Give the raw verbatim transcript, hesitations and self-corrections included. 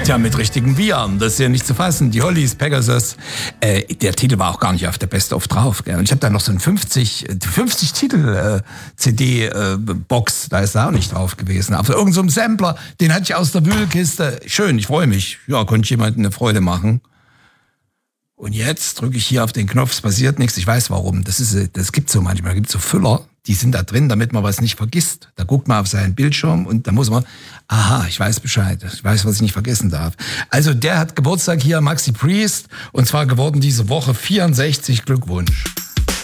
Tja, mit richtigen Viren, das ist ja nicht zu fassen. Die Hollies, Pegasus, äh, der Titel war auch gar nicht auf der Best-of drauf. Gell? Und ich habe da noch so ein fünfzig, fünfzig Titel äh, C D-Box, äh, da ist er auch nicht drauf gewesen. Auf irgendeinem so Sampler, den hatte ich aus der Wühlkiste. Schön, ich freue mich. Ja, konnte ich jemandem eine Freude machen. Und jetzt drücke ich hier auf den Knopf, es passiert nichts. Ich weiß warum. Das ist, das gibt so manchmal, da gibt so Füller, die sind da drin, damit man was nicht vergisst. Da guckt man auf seinen Bildschirm und da muss man, aha, ich weiß Bescheid. Ich weiß, was ich nicht vergessen darf. Also der hat Geburtstag hier, Maxi Priest, und zwar geworden diese Woche vierundsechzig. Glückwunsch.